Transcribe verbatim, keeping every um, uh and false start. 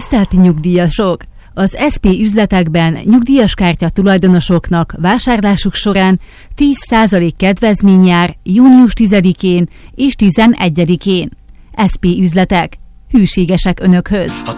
Tisztelt nyugdíjasok! Az es pé üzletekben nyugdíjas kártya tulajdonosoknak vásárlásuk során tíz százalék kedvezmény jár június tizedikén és tizenegyedikén. es pé üzletek. Hűségesek önökhöz!